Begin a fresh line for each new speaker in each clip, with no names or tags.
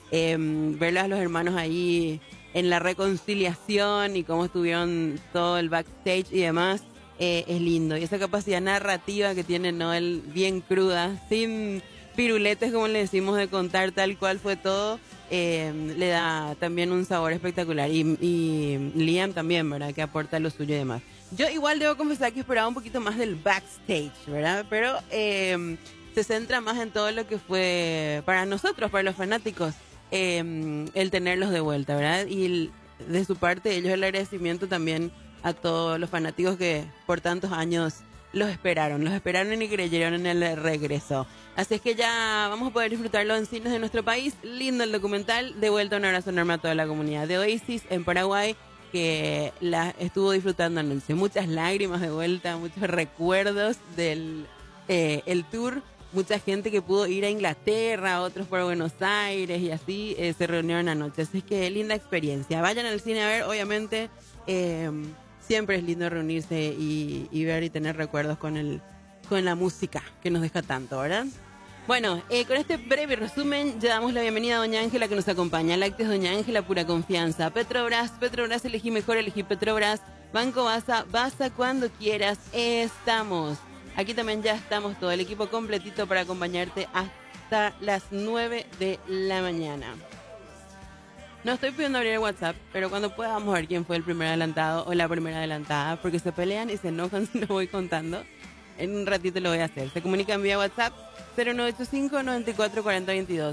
verlos a los hermanos ahí en la reconciliación y cómo estuvieron todo el backstage y demás, es lindo. Y esa capacidad narrativa que tiene Noel, bien cruda, sin piruletes como le decimos, de contar tal cual fue todo, le da también un sabor espectacular. Y Liam también, ¿verdad? Que aporta lo suyo y demás. Yo igual debo confesar que esperaba un poquito más del backstage, ¿verdad? Pero se centra más en todo lo que fue para nosotros, para los fanáticos, el tenerlos de vuelta, ¿verdad? Y de su parte ellos el agradecimiento también a todos los fanáticos que por tantos años los esperaron y creyeron en el regreso. Así es que ya vamos a poder disfrutarlo en cines de nuestro país. Lindo el documental. De vuelta, un abrazo enorme a toda la comunidad de Oasis en Paraguay, que la estuvo disfrutando anoche. Muchas lágrimas de vuelta, muchos recuerdos del el tour. Mucha gente que pudo ir a Inglaterra, otros por Buenos Aires y así se reunieron anoche. Así que linda experiencia. Vayan al cine a ver, obviamente. Siempre es lindo reunirse y ver y tener recuerdos con la música que nos deja tanto, ¿verdad? Bueno, con este breve resumen ya damos la bienvenida a Doña Ángela que nos acompaña. Lácteos Doña Ángela, pura confianza. Petrobras, elegí mejor, elegí Petrobras. Banco Basa, Basa cuando quieras, estamos. Aquí también ya estamos todo el equipo completito para acompañarte hasta las 9 de la mañana. No estoy pidiendo abrir el WhatsApp, pero cuando pueda vamos a ver quién fue el primer adelantado o la primera adelantada, porque se pelean y se enojan si lo voy contando. En un ratito lo voy a hacer. Se comunican vía WhatsApp 0985-944022.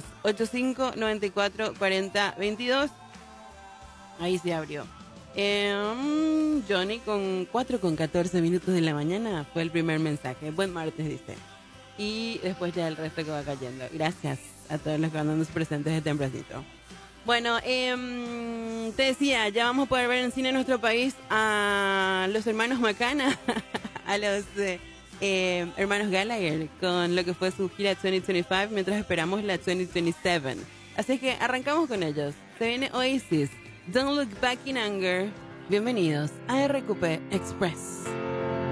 85-944022. Ahí se abrió. Johnny con 4:14 de la mañana fue el primer mensaje. Buen martes, dice. Y después ya el resto que va cayendo. Gracias a todos los que andan presentes de tempranito. Bueno, te decía, ya vamos a poder ver en cine en nuestro país a los hermanos Macana, a los hermanos Gallagher, con lo que fue su gira 2025, mientras esperamos la 2027. Así que arrancamos con ellos. Se viene Oasis, Don't Look Back in Anger. Bienvenidos a RQP Express.